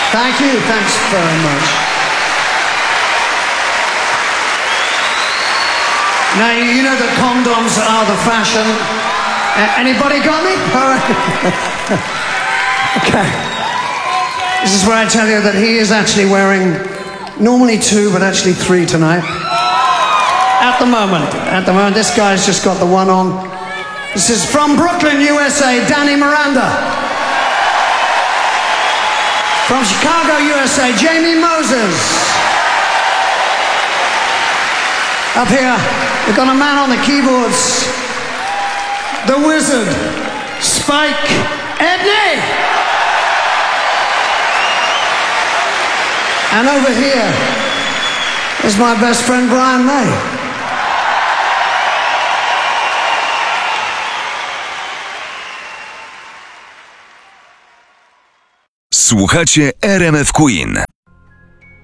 Thank you, thanks very much. Now, you know that condoms are the fashion. Anybody got me? All right. Okay. This is where I tell you that he is actually wearing normally 2, but actually 3 tonight. At the moment, this guy's just got the one on. This is from Brooklyn, USA, Danny Miranda. From Chicago, USA, Jamie Moses. Up here, we've got a man on the keyboards, the wizard, Spike Edney. And over here is my best friend, Brian May. Słuchacie RMF Queen.